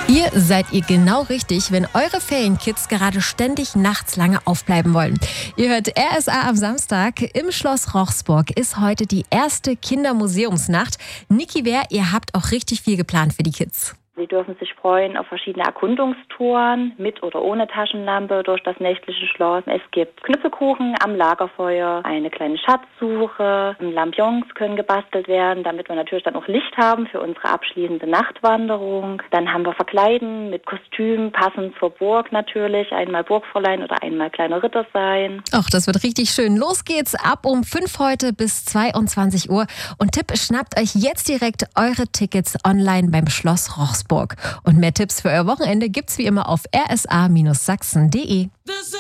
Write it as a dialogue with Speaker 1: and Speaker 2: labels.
Speaker 1: Hier seid ihr genau richtig, wenn eure Ferienkids gerade ständig nachts lange aufbleiben wollen. Ihr hört RSA am Samstag. Im Schloss Rochsburg ist heute die erste Kindermuseumsnacht. Niki Wehr, ihr habt auch richtig viel geplant für die Kids.
Speaker 2: Sie dürfen sich freuen auf verschiedene Erkundungstouren mit oder ohne Taschenlampe durch das nächtliche Schloss. Es gibt Knüppelkuchen am Lagerfeuer, eine kleine Schatzsuche, Lampions können gebastelt werden, damit wir natürlich dann auch Licht haben für unsere abschließende Nachtwanderung. Dann haben wir Verkleiden mit Kostüm, passend zur Burg natürlich, einmal Burgfräulein oder einmal kleiner Ritter sein.
Speaker 1: Ach, das wird richtig schön. Los geht's ab um 5 heute bis 22 Uhr. Und Tipp, schnappt euch jetzt direkt eure Tickets online beim Schloss Rochsburg. Und mehr Tipps für euer Wochenende gibt's wie immer auf rsa-sachsen.de.